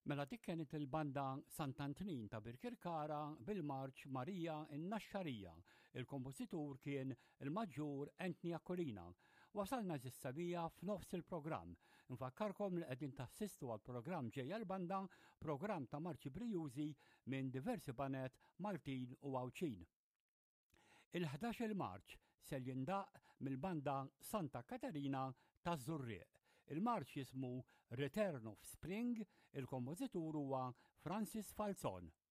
Mela dik kienet il-banda Sant'Antnin ta' Birkirkara bil-marċ Marija n-Naxxarija. Il-kompożitur kien il-Maġġur Anthony Aquilina. Wasalna ġissabija f'nofs il-programm. Nfakkarkom li qegħdin tassistu għal-programm ġejja l-banda, programm ta' marċi brijużi minn diversi banet Maltin u Għawċin. Il-11 Marċ se jindaq mill-banda Santa Katarina ta' Żurrieq. Il-marċ jismu Return of Spring, il-kompożitur huwa Francis Falzon.